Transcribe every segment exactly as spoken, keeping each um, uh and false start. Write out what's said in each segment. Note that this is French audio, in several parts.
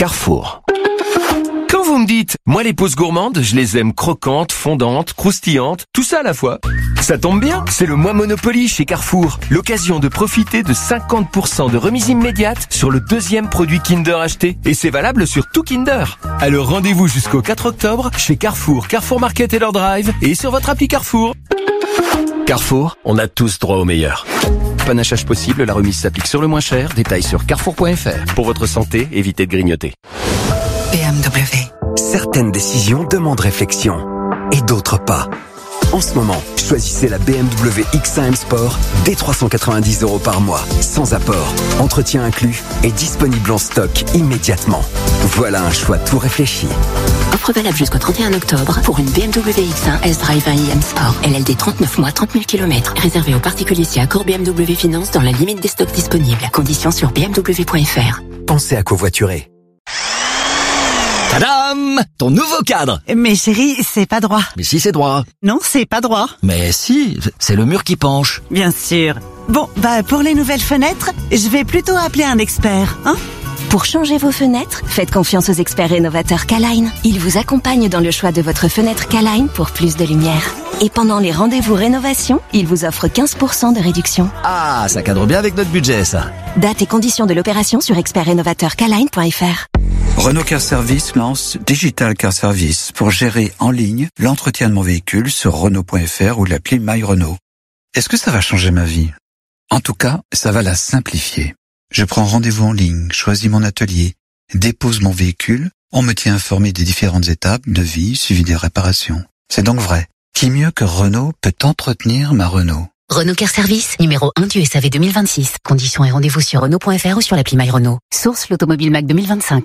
Carrefour. Quand vous me dites, moi les pauses gourmandes, je les aime croquantes, fondantes, croustillantes, tout ça à la fois. Ça tombe bien, c'est le mois Monopoly chez Carrefour. L'occasion de profiter de cinquante pour cent de remise immédiate sur le deuxième produit Kinder acheté. Et c'est valable sur tout Kinder. Alors rendez-vous jusqu'au quatre octobre chez Carrefour, Carrefour Market et leur drive et sur votre appli Carrefour. Carrefour, on a tous droit au meilleur. Panachage possible, la remise s'applique sur le moins cher. Détails sur carrefour point f r. Pour votre santé, évitez de grignoter. B M W. Certaines décisions demandent réflexion et d'autres pas. En ce moment, choisissez la B M W X un M Sport dès trois cent quatre-vingt-dix euros par mois, sans apport, entretien inclus et disponible en stock immédiatement. Voilà un choix tout réfléchi. Offre valable jusqu'au trente et un octobre pour une B M W X un S-Drive un i M Sport. L L D trente-neuf mois, trente mille kilomètres. Réservé aux particuliers si accord B M W Finance dans la limite des stocks disponibles. Conditions sur b m w point f r. Pensez à covoiturer. Tadam! Ton nouveau cadre! Mais chérie, c'est pas droit. Mais si, c'est droit. Non, c'est pas droit. Mais si, c'est le mur qui penche. Bien sûr. Bon, bah pour les nouvelles fenêtres, je vais plutôt appeler un expert, hein? Pour changer vos fenêtres, faites confiance aux experts rénovateurs K-Line. Ils vous accompagnent dans le choix de votre fenêtre K-Line pour plus de lumière. Et pendant les rendez-vous rénovation, ils vous offrent quinze pour cent de réduction. Ah, ça cadre bien avec notre budget, ça. Date et conditions de l'opération sur expert rénovateur K line point f r. Renault Car Service lance Digital Car Service pour gérer en ligne l'entretien de mon véhicule sur Renault point f r ou l'appli My Renault. Est-ce que ça va changer ma vie? En tout cas, ça va la simplifier. Je prends rendez-vous en ligne, choisis mon atelier, dépose mon véhicule, on me tient informé des différentes étapes de vie suivi des réparations. C'est donc vrai. Qui mieux que Renault peut entretenir ma Renault? Renault Car Service, numéro un du S A V deux mille vingt-six. Conditions et rendez-vous sur Renault point f r ou sur l'appli My Renault. Source l'Automobile Mac deux mille vingt-cinq.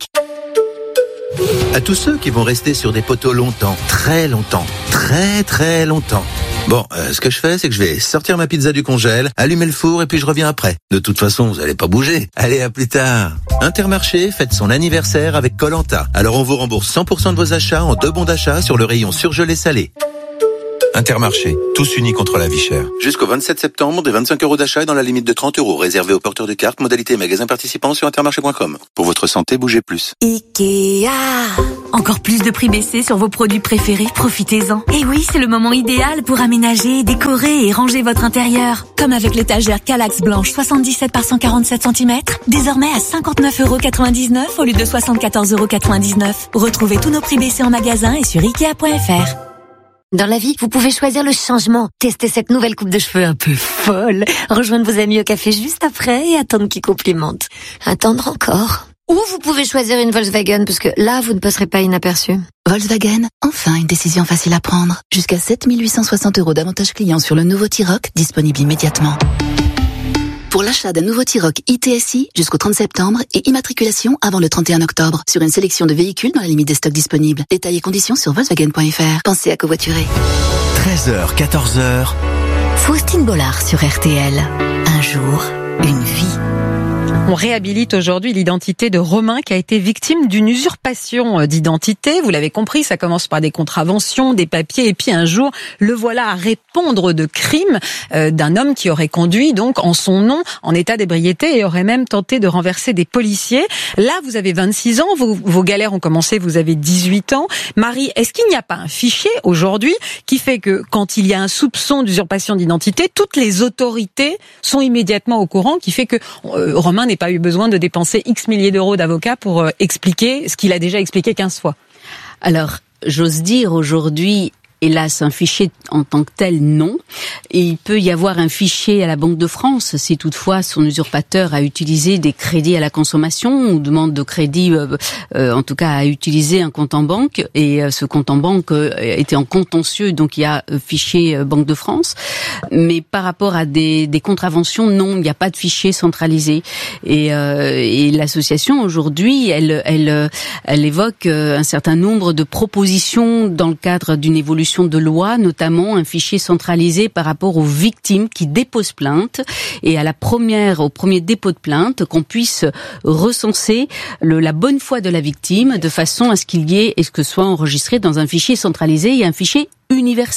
À tous ceux qui vont rester sur des poteaux longtemps, très longtemps, très très longtemps. Bon, euh, ce que je fais, c'est que je vais sortir ma pizza du congèle, allumer le four et puis je reviens après. De toute façon, vous allez pas bouger. Allez, à plus tard. Intermarché fête son anniversaire avec Koh-Lanta. Alors on vous rembourse cent pour cent de vos achats en deux bons d'achat sur le rayon surgelé salé. Intermarché, tous unis contre la vie chère. Jusqu'au vingt-sept septembre, des vingt-cinq euros d'achat et dans la limite de trente euros, réservé aux porteurs de cartes, modalité magasin participant sur intermarché point com. Pour votre santé, bougez plus. Ikea. Encore plus de prix baissés sur vos produits préférés, profitez-en. Et oui, c'est le moment idéal pour aménager, décorer et ranger votre intérieur. Comme avec l'étagère Kallax blanche soixante-dix-sept par cent quarante-sept centimètres, désormais à cinquante-neuf euros quatre-vingt-dix-neuf au lieu de soixante-quatorze euros quatre-vingt-dix-neuf. Retrouvez tous nos prix baissés en magasin et sur ikea point f r. Dans la vie, vous pouvez choisir le changement. Testez cette nouvelle coupe de cheveux un peu folle. Rejoindre vos amis au café juste après et attendre qu'ils complimentent. Attendre encore. Ou vous pouvez choisir une Volkswagen parce que là, vous ne passerez pas inaperçu. Volkswagen, enfin une décision facile à prendre. Jusqu'à sept mille huit cent soixante euros d'avantage client sur le nouveau T-Roc, disponible immédiatement. Pour l'achat d'un nouveau T-Roc I T S I jusqu'au trente septembre et immatriculation avant le trente et un octobre sur une sélection de véhicules dans la limite des stocks disponibles. Détails et conditions sur volkswagen point f r. Pensez à covoiturer. treize heures, quatorze heures. Faustine Bollard sur R T L. Un jour, une vie. On réhabilite aujourd'hui l'identité de Romain qui a été victime d'une usurpation d'identité. Vous l'avez compris, ça commence par des contraventions, des papiers et puis un jour, le voilà à répondre de crimes euh, d'un homme qui aurait conduit donc en son nom en état d'ébriété et aurait même tenté de renverser des policiers. Là, vous avez vingt-six ans, vos, vos galères ont commencé, vous avez dix-huit ans. Marie, est-ce qu'il n'y a pas un fichier aujourd'hui qui fait que quand il y a un soupçon d'usurpation d'identité, toutes les autorités sont immédiatement au courant, qui fait que euh, Romain n'est pas eu besoin de dépenser X milliers d'euros d'avocat pour euh, expliquer ce qu'il a déjà expliqué quinze fois. Alors, j'ose dire aujourd'hui, hélas, un fichier en tant que tel, non. Et il peut y avoir un fichier à la Banque de France si toutefois son usurpateur a utilisé des crédits à la consommation ou demande de crédit, euh, euh, en tout cas a utilisé un compte en banque et euh, ce compte en banque euh, était en contentieux, donc il y a euh, fichier euh, Banque de France. Mais par rapport à des, des contraventions, non, il n'y a pas de fichier centralisé. Et, euh, et l'association aujourd'hui, elle, elle, elle évoque euh, un certain nombre de propositions dans le cadre d'une évolution de loi, notamment un fichier centralisé par rapport aux victimes qui déposent plainte et à la première, au premier dépôt de plainte, qu'on puisse recenser le, la bonne foi de la victime de façon à ce qu'il y ait et ce que soit enregistré dans un fichier centralisé et un fichier universel.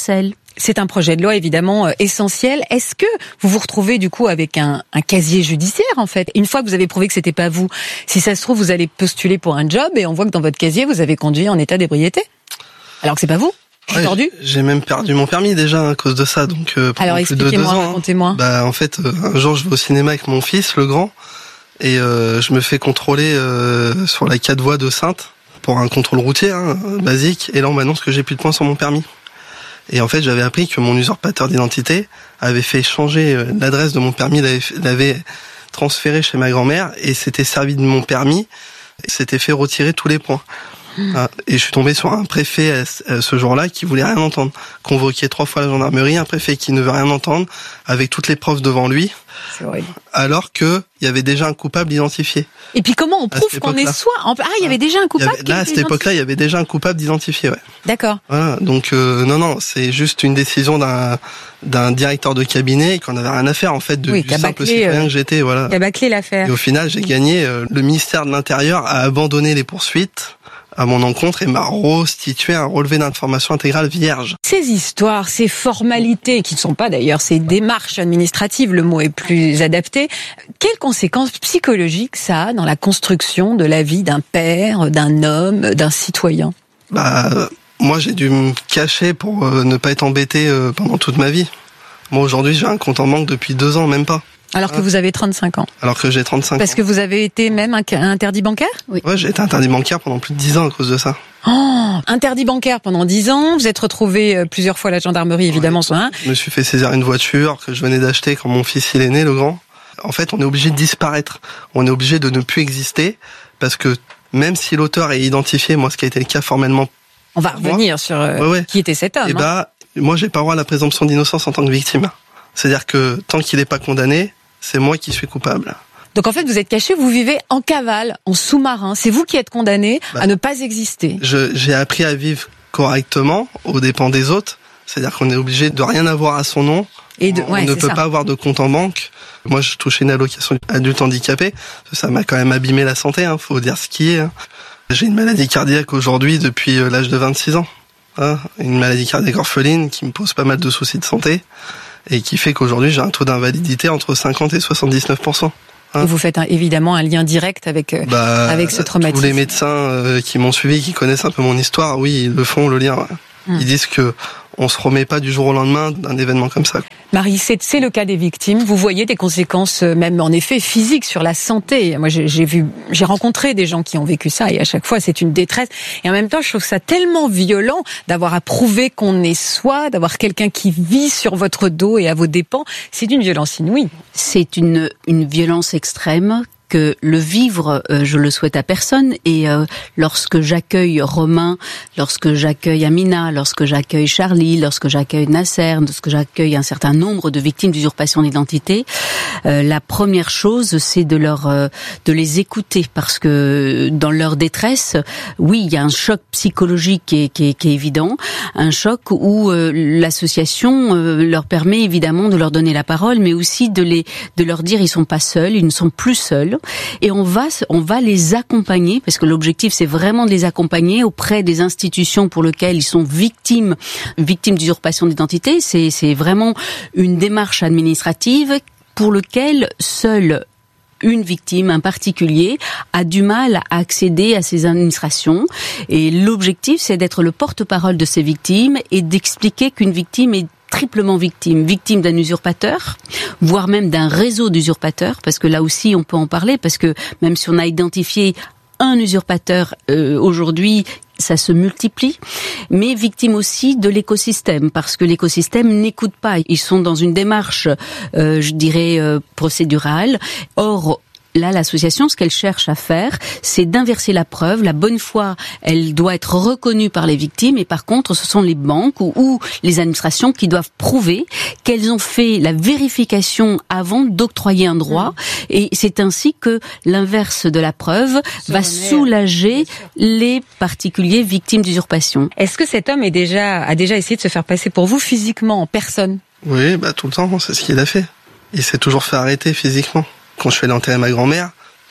C'est un projet de loi évidemment euh, essentiel. Est-ce que vous vous retrouvez du coup avec un, un casier judiciaire en fait? Une fois que vous avez prouvé que c'était pas vous, si ça se trouve vous allez postuler pour un job et on voit que dans votre casier vous avez conduit en état d'ébriété, alors que c'est pas vous. Ouais, tordu. J'ai même perdu mon permis déjà à cause de ça, donc euh, pendant alors plus de deux expliquez-moi, ans. racontez-moi. Bah en fait, euh, un jour je vais au cinéma avec mon fils, le grand, et euh, je me fais contrôler euh, sur la quatre voies de Saintes pour un contrôle routier hein, basique, et là on m'annonce que j'ai plus de points sur mon permis. Et en fait, j'avais appris que mon usurpateur d'identité avait fait changer l'adresse de mon permis, l'avait, l'avait transféré chez ma grand-mère et s'était servi de mon permis, et s'était fait retirer tous les points. Mmh. Et je suis tombé sur un préfet ce jour-là qui voulait rien entendre. Convoqué trois fois la gendarmerie, un préfet qui ne veut rien entendre, avec toutes les preuves devant lui. C'est horrible. Alors que il y avait déjà un coupable identifié. Et puis comment on prouve qu'on est soi? Ah, il y avait déjà un coupable. Avait, là, à cette époque-là, il y avait déjà un coupable d'identifié, ouais. D'accord. Voilà. Donc euh, non, non, c'est juste une décision d'un d'un directeur de cabinet qu'on avait rien à faire en fait de oui, du simple bâclé, citoyen euh, que j'étais, voilà. Qui a bâclé l'affaire. Et au final, j'ai gagné. Euh, le ministère de l'Intérieur a abandonné les poursuites à mon encontre et m'a restitué un relevé d'information intégrale vierge. Ces histoires, ces formalités, qui ne sont pas d'ailleurs ces démarches administratives, le mot est plus adapté, quelles conséquences psychologiques ça a dans la construction de la vie d'un père, d'un homme, d'un citoyen? Bah, euh, moi j'ai dû me cacher pour euh, ne pas être embêté euh, pendant toute ma vie. Moi aujourd'hui j'ai un compte en banque depuis deux ans, même pas. Alors que vous avez trente-cinq ans. Alors que j'ai trente-cinq ans. Parce que vous avez été même un interdit bancaire? Oui. Ouais, j'ai été interdit bancaire pendant plus de dix ans à cause de ça. Oh, interdit bancaire pendant dix ans, vous êtes retrouvé plusieurs fois à la gendarmerie, évidemment. Ouais. Hein. Je me suis fait saisir une voiture que je venais d'acheter quand mon fils il est né, le grand. En fait, on est obligé de disparaître. On est obligé de ne plus exister parce que même si l'auteur est identifié, moi ce qui a été le cas formellement. On va revenir sur euh, ouais, ouais. qui était cet homme. Et bah, hein. Moi j'ai pas droit à la présomption d'innocence en tant que victime. C'est-à-dire que tant qu'il n'est pas condamné, c'est moi qui suis coupable. Donc en fait, vous êtes caché, vous vivez en cavale, en sous-marin. C'est vous qui êtes condamné bah, à ne pas exister. Je, j'ai appris à vivre correctement aux dépens des autres. C'est-à-dire qu'on est obligé de rien avoir à son nom. Et de, on ouais, ne peut ça. pas avoir de compte en banque. Moi, je touchais une allocation adulte handicapé. Ça m'a quand même abîmé la santé, hein, faut dire ce qui est. Hein. J'ai une maladie cardiaque aujourd'hui depuis l'âge de vingt-six ans. Hein, une maladie cardiaque orpheline qui me pose pas mal de soucis de santé. Et qui fait qu'aujourd'hui, j'ai un taux d'invalidité entre cinquante et soixante-dix-neuf pour cent. Hein. Et vous faites un, évidemment un lien direct avec, bah, avec ce traumatisme. Tous les médecins euh, qui m'ont suivi, qui connaissent un peu mon histoire, oui, ils le font, le lien. Ouais. Hum. Ils disent que on se remet pas du jour au lendemain d'un événement comme ça. Marie, c'est, c'est le cas des victimes. Vous voyez des conséquences, même en effet physiques, sur la santé. Moi, j'ai, j'ai vu, j'ai rencontré des gens qui ont vécu ça, et à chaque fois, c'est une détresse. Et en même temps, je trouve ça tellement violent d'avoir à prouver qu'on est soi, d'avoir quelqu'un qui vit sur votre dos et à vos dépens. C'est d'une violence inouïe. C'est une une violence extrême. Que le vivre, euh, je le souhaite à personne. Et euh, lorsque j'accueille Romain, lorsque j'accueille Amina, lorsque j'accueille Charlie, lorsque j'accueille Nasser, lorsque j'accueille un certain nombre de victimes d'usurpation d'identité, euh, la première chose, c'est de leur euh, de les écouter, parce que dans leur détresse, oui, il y a un choc psychologique qui est, qui est, qui est évident, un choc où euh, l'association euh, leur permet évidemment de leur donner la parole, mais aussi de les de leur dire ils sont pas seuls, ils ne sont plus seuls. Et on va, on va les accompagner, parce que l'objectif c'est vraiment de les accompagner auprès des institutions pour lesquelles ils sont victimes, victimes d'usurpation d'identité. C'est, c'est vraiment une démarche administrative pour laquelle seule une victime, un particulier, a du mal à accéder à ces administrations. Et l'objectif, c'est d'être le porte-parole de ces victimes et d'expliquer qu'une victime est triplement victime, victime d'un usurpateur, voire même d'un réseau d'usurpateurs, parce que là aussi on peut en parler, parce que même si on a identifié un usurpateur euh, aujourd'hui, ça se multiplie, mais victime aussi de l'écosystème, parce que l'écosystème n'écoute pas. Ils sont dans une démarche, euh, je dirais, euh, procédurale. Or, là, l'association, ce qu'elle cherche à faire, c'est d'inverser la preuve. La bonne foi, elle doit être reconnue par les victimes, et par contre, ce sont les banques ou, ou les administrations qui doivent prouver qu'elles ont fait la vérification avant d'octroyer un droit. Mmh. Et c'est ainsi que l'inverse de la preuve va est... soulager les particuliers victimes d'usurpation. Est-ce que cet homme est déjà, a déjà essayé de se faire passer pour vous physiquement, en personne? Oui, bah tout le temps, c'est ce qu'il a fait. Il s'est toujours fait arrêter physiquement. Quand je suis allé enterrer ma grand-mère,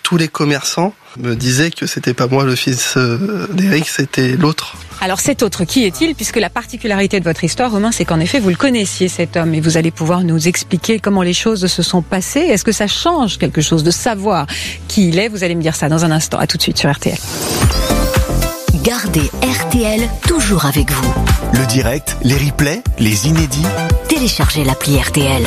tous les commerçants me disaient que c'était pas moi le fils euh, d'Éric, c'était l'autre. Alors cet autre, qui est-il? Puisque la particularité de votre histoire, Romain, c'est qu'en effet, vous le connaissiez, cet homme, et vous allez pouvoir nous expliquer comment les choses se sont passées. Est-ce que ça change quelque chose de savoir qui il est? Vous allez me dire ça dans un instant. À tout de suite sur R T L. Gardez R T L toujours avec vous. Le direct, les replays, les inédits. Téléchargez l'appli R T L.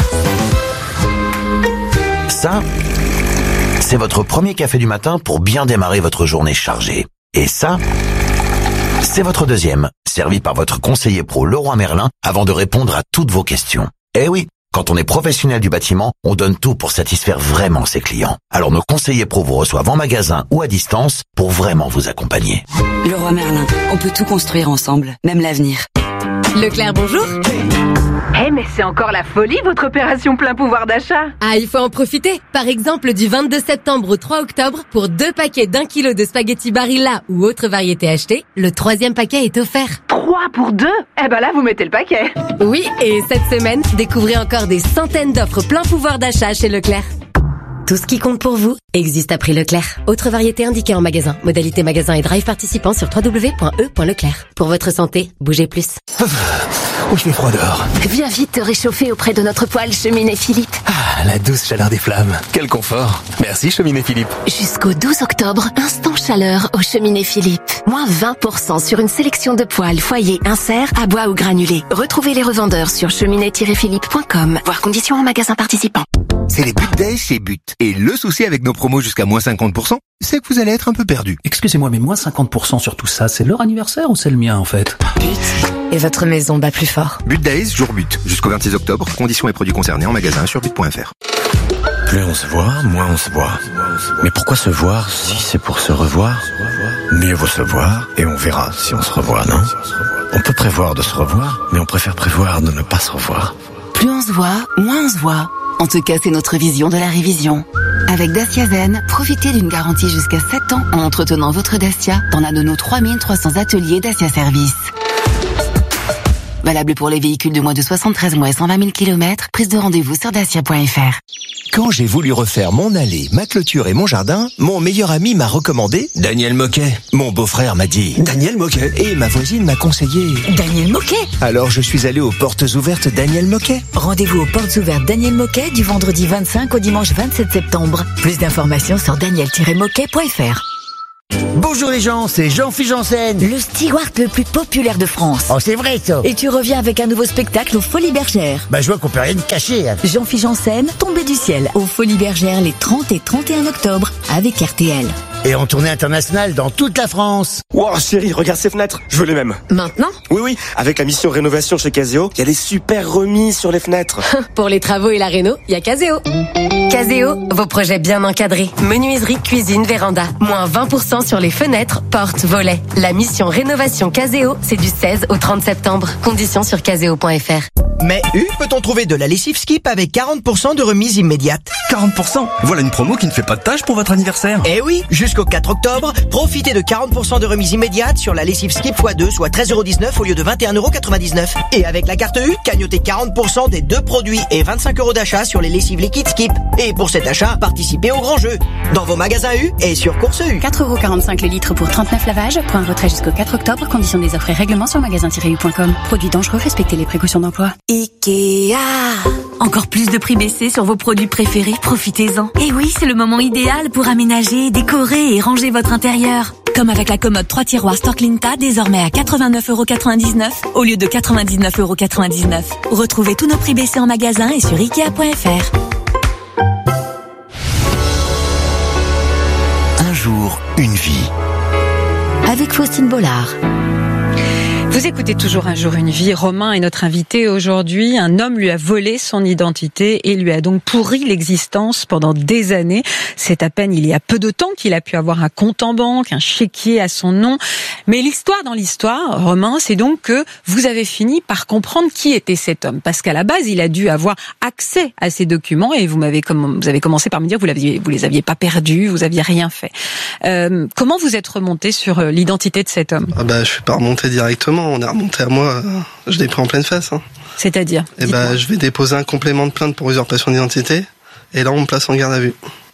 Ça, c'est votre premier café du matin pour bien démarrer votre journée chargée. Et ça, c'est votre deuxième, servi par votre conseiller pro Leroy Merlin avant de répondre à toutes vos questions. Eh oui, quand on est professionnel du bâtiment, on donne tout pour satisfaire vraiment ses clients. Alors nos conseillers pro vous reçoivent en magasin ou à distance pour vraiment vous accompagner. Leroy Merlin, on peut tout construire ensemble, même l'avenir. Leclerc, bonjour. Eh mais c'est encore la folie votre opération plein pouvoir d'achat. Ah, il faut en profiter. Par exemple, du vingt-deux septembre au trois octobre, pour deux paquets d'un kilo de spaghettis Barilla ou autre variété achetée, le troisième paquet est offert. Trois pour deux? Eh ben là, vous mettez le paquet. Oui, et cette semaine, découvrez encore des centaines d'offres plein pouvoir d'achat chez Leclerc. Tout ce qui compte pour vous existe à prix Leclerc. Autre variété indiquée en magasin. Modalité magasin et drive participant sur w w w point e point leclerc. Pour votre santé, bougez plus. Oh, il fait froid dehors. Viens vite te réchauffer auprès de notre poêle Cheminée Philippe. Ah, la douce chaleur des flammes. Quel confort. Merci Cheminée Philippe. Jusqu'au douze octobre, instant chaleur au Cheminée Philippe. Moins vingt pour cent sur une sélection de poêles, foyers, inserts, à bois ou granulés. Retrouvez les revendeurs sur cheminée tiret philippe point com. Voir conditions en magasin participant. C'est les But Days chez But. Et le souci avec nos promos jusqu'à moins cinquante pour cent, c'est que vous allez être un peu perdu. Excusez-moi, mais moins cinquante pour cent sur tout ça, c'est leur anniversaire ou c'est le mien en fait? But. Et votre maison bat plus fort. But Days, jour but. Jusqu'au vingt-six octobre. Conditions et produits concernés en magasin sur but point f r. Plus on se voit, moins on se voit. Mais pourquoi se voir si c'est pour se revoir? Mieux vaut se voir et on verra si on se revoit, non? On peut prévoir de se revoir, mais on préfère prévoir de ne pas se revoir. Plus on se voit, moins on se voit. En tout cas, c'est notre vision de la révision. Avec Dacia Zen, profitez d'une garantie jusqu'à sept ans en entretenant votre Dacia dans l'un de nos trois mille trois cents ateliers Dacia Service. Valable pour les véhicules de moins de soixante-treize mois et cent vingt mille kilomètres. Prise de rendez-vous sur dacia point f r. Quand j'ai voulu refaire mon allée, ma clôture et mon jardin, mon meilleur ami m'a recommandé Daniel Moquet. Mon beau-frère m'a dit Daniel Moquet. Et ma voisine m'a conseillé Daniel Moquet. Alors je suis allé aux portes ouvertes Daniel Moquet. Rendez-vous aux portes ouvertes Daniel Moquet du vendredi vingt-cinq au dimanche vingt-sept septembre. Plus d'informations sur daniel tiret moquet point f r. Bonjour les gens, c'est Jean-Philippe Janssen. Le steward le plus populaire de France. Oh, c'est vrai ça. Et tu reviens avec un nouveau spectacle aux Folies Bergères. Bah je vois qu'on peut rien cacher. Hein. Jean-Philippe Janssen, tombé du ciel, aux Folies Bergères les trente et trente et un octobre avec R T L. Et en tournée internationale dans toute la France. Wow chérie, regarde ces fenêtres, je veux les mêmes. Maintenant? Oui oui, avec la mission rénovation chez Caseo, il y a des super remises sur les fenêtres. Pour les travaux et la réno, il y a Caseo. Caseo, vos projets bien encadrés. Menuiserie, cuisine, véranda. Moins vingt pour cent sur les fenêtres, portes, volets. La mission rénovation Caseo, c'est du seize au trente septembre. Conditions sur caseo point f r. Mais U, peut-on trouver de la lessive Skip avec quarante pour cent de remise immédiate? quarante pour cent? Voilà une promo qui ne fait pas de tâche pour votre anniversaire. Eh oui, jusqu'au quatre octobre, profitez de quarante pour cent de remise immédiate sur la lessive Skip fois deux, soit treize euros dix-neuf au lieu de vingt et un euros quatre-vingt-dix-neuf. Et avec la carte U, cagnotez quarante pour cent des deux produits et vingt-cinq euros d'achat sur les lessives liquides Skip. Et pour cet achat, participez au grand jeu. Dans vos magasins U et sur Course U. quatre euros quarante-cinq le litre pour trente-neuf lavages. Point de retrait jusqu'au quatre octobre. Conditions des offres et règlements sur magasin tiret u point com. Produits dangereux, respectez les précautions d'emploi. Ikea. Encore plus de prix baissés sur vos produits préférés, profitez-en. Et oui, c'est le moment idéal pour aménager, décorer et ranger votre intérieur. Comme avec la commode trois tiroirs Storklinta, désormais à quatre-vingt-neuf euros quatre-vingt-dix-neuf au lieu de quatre-vingt-dix-neuf euros quatre-vingt-dix-neuf. Retrouvez tous nos prix baissés en magasin et sur ikea point f r. Un jour, une vie. Avec Faustine Bollard. Vous écoutez toujours Un jour une vie. Romain est notre invité aujourd'hui. Un homme lui a volé son identité et lui a donc pourri l'existence pendant des années. C'est à peine il y a peu de temps qu'il a pu avoir un compte en banque, un chéquier à son nom. Mais l'histoire dans l'histoire, Romain, c'est donc que vous avez fini par comprendre qui était cet homme. Parce qu'à la base, il a dû avoir accès à ces documents et vous m'avez comme vous avez commencé par me dire que vous l'aviez, vous les aviez pas perdus, vous aviez rien fait. Euh, comment vous êtes remonté sur l'identité de cet homme? Ah bah, je suis pas remonté directement. On est remonté à moi, je l'ai pris en pleine face. Hein. C'est-à-dire? Eh bah, je vais déposer un complément de plainte pour usurpation d'identité, et là on me place en garde à vue.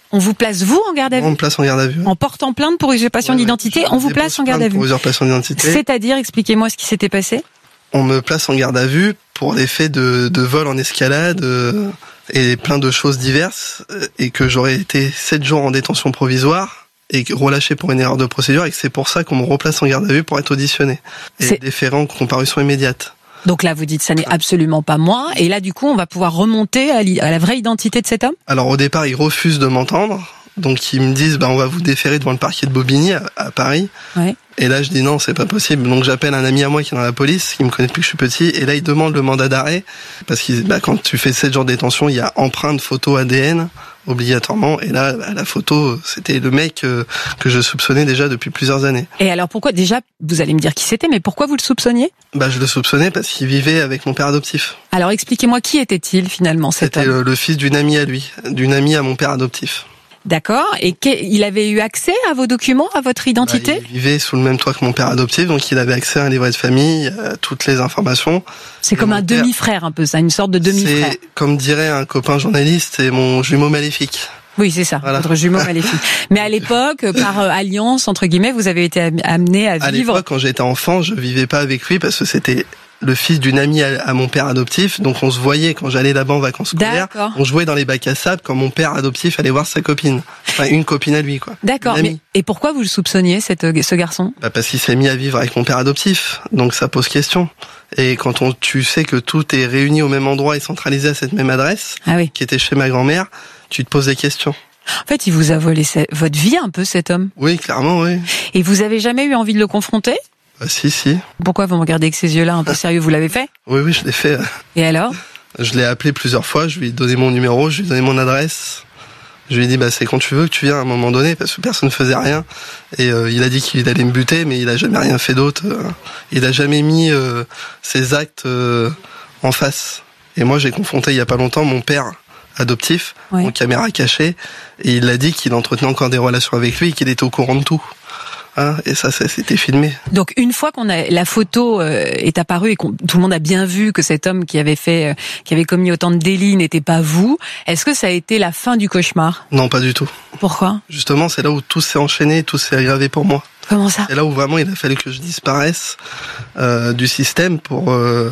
On vous place vous en garde à vue? On me place en garde à vue. En portant plainte pour usurpation ouais, d'identité, ouais. on vous place en garde à vue. Pour usurpation d'identité. C'est-à-dire, expliquez-moi ce qui s'était passé. On me place en garde à vue pour des faits de, de vol en escalade euh, et plein de choses diverses, et que j'aurais été sept jours en détention provisoire et relâché pour une erreur de procédure, et que c'est pour ça qu'on me replace en garde à vue pour être auditionné. Et c'est... déféré en comparution immédiate. Donc là, vous dites, ça n'est absolument pas moi. Et là, du coup, on va pouvoir remonter à, à la vraie identité de cet homme? Alors, au départ, ils refusent de m'entendre. Donc, ils me disent, bah, on va vous déférer devant le parquet de Bobigny, à, à Paris. Ouais. Et là, je dis non, c'est pas possible. Donc, j'appelle un ami à moi qui est dans la police, qui me connaît depuis que je suis petit. Et là, il demande le mandat d'arrêt. Parce que, bah, quand tu fais sept jours de détention, il y a empreinte photo A D N, obligatoirement. Et là, bah, la photo, c'était le mec euh, que je soupçonnais déjà depuis plusieurs années. Et alors, pourquoi, déjà, vous allez me dire qui c'était, mais pourquoi vous le soupçonniez? Bah, je le soupçonnais parce qu'il vivait avec mon père adoptif. Alors, expliquez-moi, qui était-il, finalement, cet homme? C'était le, le fils d'une amie à lui, d'une amie à mon père adoptif. D'accord. Et il avait eu accès à vos documents, à votre identité? Bah, il vivait sous le même toit que mon père adoptif, donc il avait accès à un livret de famille, à toutes les informations. C'est comme un père... demi-frère un peu, ça, une sorte de demi-frère. C'est, comme dirait un copain journaliste, c'est mon jumeau maléfique. Oui, c'est ça, voilà. Votre jumeau maléfique. Mais à l'époque, par euh, alliance, entre guillemets, vous avez été amené à vivre... À l'époque, quand j'étais enfant, je vivais pas avec lui parce que c'était... le fils d'une amie à, à mon père adoptif, donc on se voyait quand j'allais là-bas en vacances scolaires. D'accord. On jouait dans les bacs à sable quand mon père adoptif allait voir sa copine, enfin une copine à lui, quoi. D'accord. Mais, et pourquoi vous le soupçonniez, cette, ce garçon? Bah parce qu'il s'est mis à vivre avec mon père adoptif, donc ça pose question. Et quand on, tu sais que tout est réuni au même endroit et centralisé à cette même adresse, ah oui. qui était chez ma grand-mère, tu te poses des questions. En fait, il vous a volé votre vie un peu, cet homme. Oui, clairement, oui. Et vous avez jamais eu envie de le confronter? Bah, si, si. Pourquoi vous me regardez avec ces yeux-là un peu sérieux? Vous l'avez fait? Oui, oui, je l'ai fait. Et alors? Je l'ai appelé plusieurs fois, je lui ai donné mon numéro, je lui ai donné mon adresse. Je lui ai dit, bah, c'est quand tu veux que tu viens à un moment donné, parce que personne ne faisait rien. Et euh, il a dit qu'il allait me buter, mais il a jamais rien fait d'autre. Il a jamais mis euh, ses actes euh, en face. Et moi, j'ai confronté il y a pas longtemps mon père adoptif, ouais. en caméra cachée, et il a dit qu'il entretenait encore des relations avec lui et qu'il était au courant de tout. Hein, et ça, ça c'était filmé. Donc une fois qu'on a la photo euh, est apparue et que tout le monde a bien vu que cet homme qui avait fait, euh, qui avait commis autant de délits n'était pas vous, est-ce que ça a été la fin du cauchemar? Non, pas du tout. Pourquoi? Justement, c'est là où tout s'est enchaîné, tout s'est aggravé pour moi. Comment ça? C'est là où vraiment il a fallu que je disparaisse euh, du système pour euh,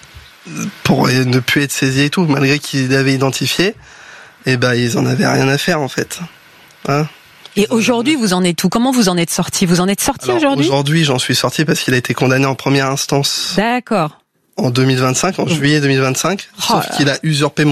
pour ne plus être saisi et tout, malgré qu'ils l'avaient identifié. Et ben ils en avaient rien à faire en fait. Hein? Et aujourd'hui, vous en êtes où? Comment vous en êtes sorti? Vous en êtes sorti aujourd'hui? Aujourd'hui, j'en suis sorti parce qu'il a été condamné en première instance. D'accord. En deux mille vingt-cinq, en juillet deux mille vingt-cinq, oh sauf là. qu'il a usurpé mon